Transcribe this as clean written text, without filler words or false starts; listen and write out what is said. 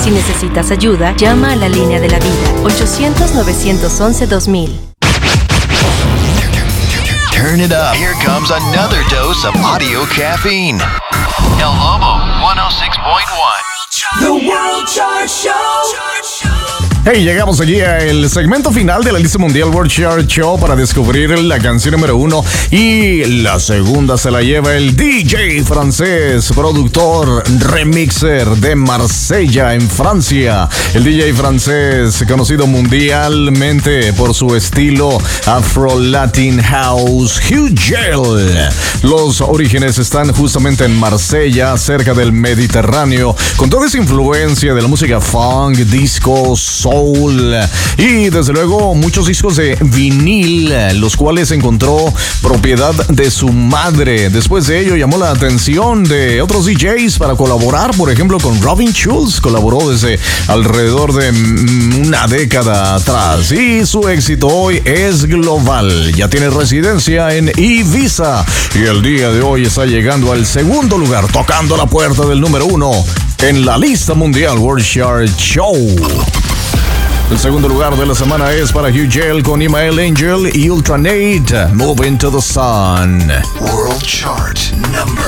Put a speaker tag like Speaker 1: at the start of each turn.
Speaker 1: Si necesitas ayuda, llama a la línea de la vida, 800-911-2000.
Speaker 2: Turn it up. Here comes another dose of audio caffeine. El Lobo 106.1.
Speaker 3: The World Chart Show.
Speaker 4: Hey, llegamos aquí al segmento final de la lista mundial World Chart Show para descubrir la canción número 1 y la segunda se la lleva el DJ francés, productor, remixer de Marsella en Francia. El DJ francés conocido mundialmente por su estilo Afro-Latin House, Hugel. Los orígenes están justamente en Marsella, cerca del Mediterráneo, con toda esa influencia de la música funk, disco, soul y desde luego muchos discos de vinil, los cuales encontró propiedad de su madre. Después de ello llamó la atención de otros DJs para colaborar, por ejemplo con Robin Schulz, colaboró desde alrededor de una década atrás y su éxito hoy es global. Ya tiene residencia en Ibiza y el día de hoy está llegando al segundo lugar, tocando la puerta del número 1 en la lista mundial World Chart Show. El segundo lugar de la semana es para Hugel con Imael Angel y Ultranate, Move Into the Sun.
Speaker 2: World Chart number